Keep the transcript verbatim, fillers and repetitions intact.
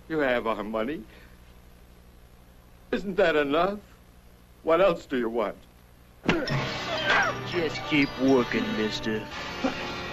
You have our money. Isn't that enough? What else do you want? Just keep working, mister.